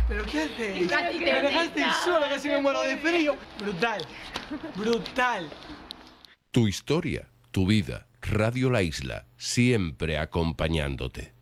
¿Pero qué haces? Casi te Me dejaste meta. sola, casi me muero de frío. Brutal, brutal. Tu historia, tu vida, Radio La Isla, siempre acompañándote.